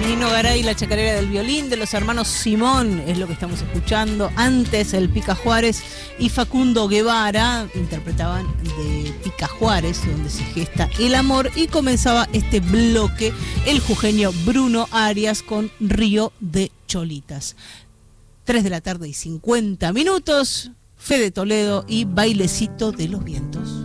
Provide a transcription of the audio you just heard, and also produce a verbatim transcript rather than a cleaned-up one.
Nino Garay, la chacarera del violín, de los hermanos Simón, es lo que estamos escuchando. Antes el Pica Juárez y Facundo Guevara interpretaban de Pica Juárez, donde se gesta el amor, y comenzaba este bloque el jujeño Bruno Arias con Río de Cholitas. tres de la tarde y cincuenta minutos, Fede Toledo y Bailecito de los Vientos.